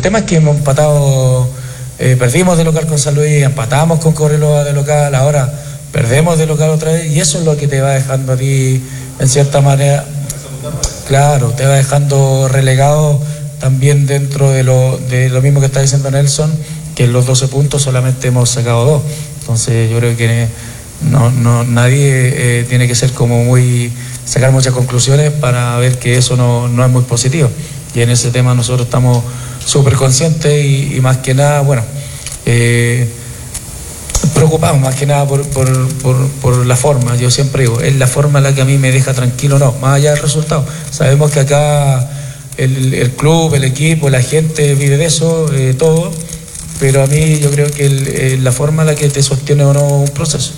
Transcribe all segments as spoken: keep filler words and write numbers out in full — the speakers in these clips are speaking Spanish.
tema es que hemos empatado, eh, perdimos de local con San Luis, empatamos con Cobreloa de local, ahora perdemos de local otra vez, y eso es lo que te va dejando a ti, en cierta manera, claro, te va dejando relegado también dentro de lo, de lo mismo que está diciendo Nelson, que en los doce puntos solamente hemos sacado dos. Entonces yo creo que no, no, nadie eh, tiene que ser como muy, sacar muchas conclusiones para ver que eso no, no es muy positivo. Y en ese tema nosotros estamos súper conscientes y, y más que nada, bueno, eh, preocupados más que nada por, por, por, por la forma. Yo siempre digo, es la forma la que a mí me deja tranquilo, no, más allá del resultado. Sabemos que acá el, el club, el equipo, la gente vive de eso, eh, todo, pero a mí yo creo que el, eh, la forma la que te sostiene o no un proceso.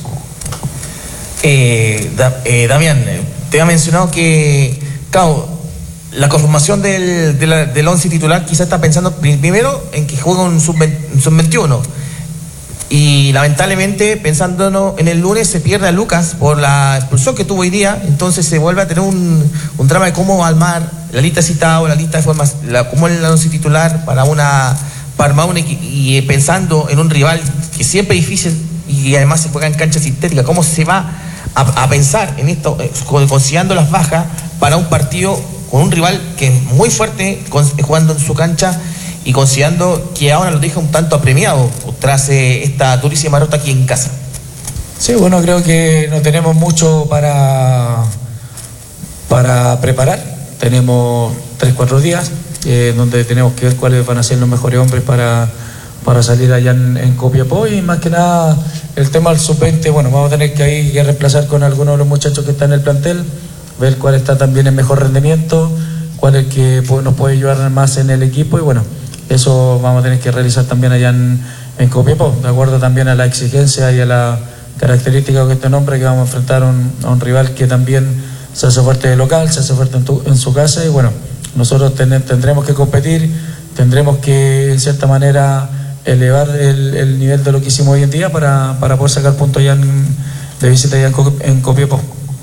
Eh, da, eh, Damián, te había mencionado que, claro, la conformación del, de la, del once titular quizás está pensando primero en que juega un sub veintiuno y lamentablemente pensando en el lunes se pierde a Lucas por la expulsión que tuvo hoy día, entonces se vuelve a tener un, un drama de cómo armar la lista citada, la lista de formas, la, cómo el once titular para una para armar un equipo y pensando en un rival que siempre es difícil y además se juega en cancha sintética, cómo se va a, a pensar en esto, eh, considerando las bajas para un partido con un rival que es muy fuerte con, jugando en su cancha y considerando que ahora lo deja un tanto apremiado tras eh, esta durísima derrota aquí en casa. Sí, bueno, creo que no tenemos mucho para, para preparar. Tenemos tres, cuatro días eh, donde tenemos que ver cuáles van a ser los mejores hombres para, para salir allá en, en Copiapó, y más que nada el tema del sub veinte, bueno, vamos a tener que ahí que reemplazar con algunos de los muchachos que están en el plantel, ver cuál está también en mejor rendimiento, cuál es el que nos puede ayudar más en el equipo, y bueno, eso vamos a tener que realizar también allá en, en Copiapó, de acuerdo también a la exigencia y a la característica que este nombre, que vamos a enfrentar a un, a un rival que también se hace fuerte de local, se hace fuerte en, tu, en su casa, y bueno, nosotros ten, tendremos que competir, tendremos que en cierta manera elevar el, el nivel de lo que hicimos hoy en día para, para poder sacar puntos allá en, de visita allá en, en Copiapó.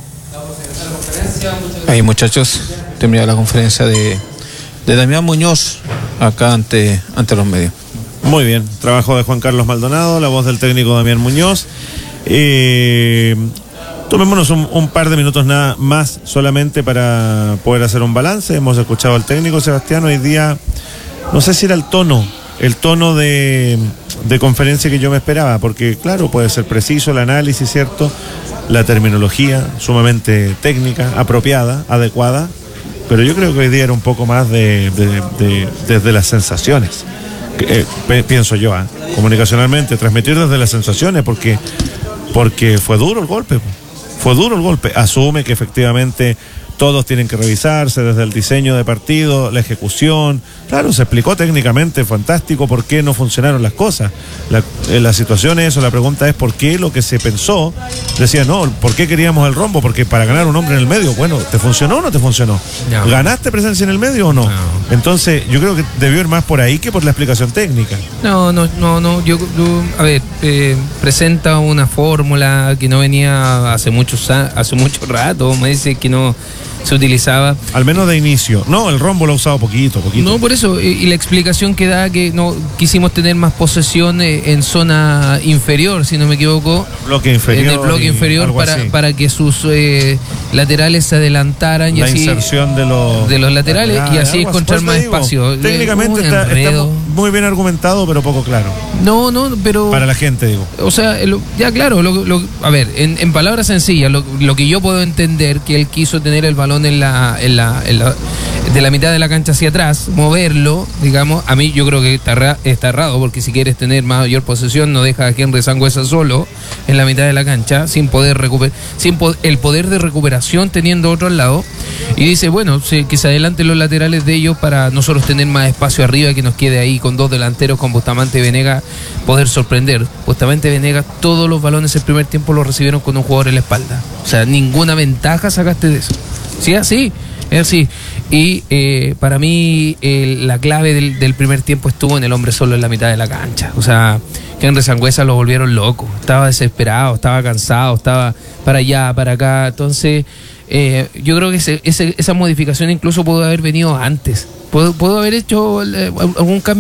Ahí, muchachos, termina la conferencia de, de Damián Muñoz acá ante, ante los medios. Muy bien, trabajo de Juan Carlos Maldonado, la voz del técnico Damián Muñoz. Eh, tomémonos un, un par de minutos nada más solamente para poder hacer un balance. Hemos escuchado al técnico Sebastián hoy día, no sé si era el tono, el tono de, de conferencia que yo me esperaba, porque claro, puede ser preciso el análisis, ¿cierto? La terminología sumamente técnica, apropiada, adecuada, pero yo creo que hoy día era un poco más de, de, de, desde las sensaciones. Eh, pienso yo, ¿eh? Comunicacionalmente, transmitir desde las sensaciones, porque, porque fue duro el golpe, fue duro el golpe. Asume que efectivamente todos tienen que revisarse desde el diseño de partido, la ejecución. Claro, se explicó técnicamente, fantástico, por qué no funcionaron las cosas. La, la situación es, o la pregunta es, ¿por qué lo que se pensó? Decía, no, ¿por qué queríamos el rombo? Porque para ganar un hombre en el medio, bueno, ¿te funcionó o no te funcionó? No. ¿Ganaste presencia en el medio o no? no? Entonces, yo creo que debió ir más por ahí que por la explicación técnica. No, no, no, no, yo, yo a ver, eh, presenta una fórmula que no venía hace muchos hace mucho rato, me dice que no se utilizaba. Al menos de inicio. No, el rombo lo ha usado poquito, poquito. No, por eso, y la explicación que da que no quisimos tener más posesión en zona inferior, si no me equivoco. Bloque inferior. En el bloque inferior para, para que sus eh, laterales se adelantaran y la así. La inserción de los, de los laterales, laterales y así encontrar más digo, espacio. Técnicamente está, está muy bien argumentado, pero poco claro. No, no, pero. Para la gente, digo. O sea, lo, ya claro, lo, lo, a ver, en, en palabras sencillas, lo, lo que yo puedo entender que él quiso tener el balón en la, en la, en la de la mitad de la cancha hacia atrás, moverlo, digamos, a mí yo creo que está, está errado, porque si quieres tener mayor posesión no deja a Henry Sangüesa solo en la mitad de la cancha, sin poder recuperar, sin po el poder de recuperación teniendo otro al lado, y dice, bueno, se, que se adelanten los laterales de ellos para nosotros tener más espacio arriba y que nos quede ahí con dos delanteros, con Bustamante y Venegas, poder sorprender. Bustamante y Venegas, todos los balones el primer tiempo los recibieron con un jugador en la espalda, o sea, ninguna ventaja sacaste de eso. Sí, así, es así. Y eh, para mí eh, la clave del, del primer tiempo estuvo en el hombre solo en la mitad de la cancha. O sea, Henry Sangüesa lo volvieron loco. Estaba desesperado, estaba cansado, estaba para allá, para acá. Entonces, eh, yo creo que ese, ese, esa modificación incluso pudo haber venido antes. Pudo, pudo haber hecho eh, algún cambio